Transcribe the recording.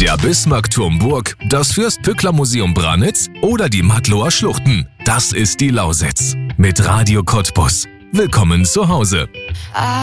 Der Bismarckturm Burg, das Fürst-Pückler-Museum Branitz oder die Mattloer Schluchten. Das ist die Lausitz. Mit Radio Cottbus. Willkommen zu Hause.